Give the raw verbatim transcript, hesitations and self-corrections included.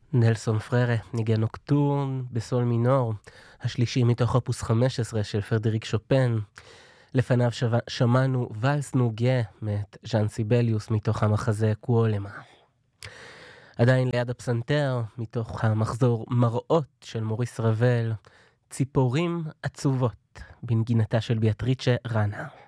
נלסון פררה ניגן נוקטורן בסול מינור, השלישי מתוך אופוס חמש עשרה של פרדריק שופן. לפניו שו... שמענו ולס נוגה מאת ז'אן סיבליוס מתוך המחזה קוולמה. עדיין ליד הפסנתר מתוך המחזור מראות של מוריס רבל, ציפורים עצובות בנגינתה של ביאטריצ'ה רנה.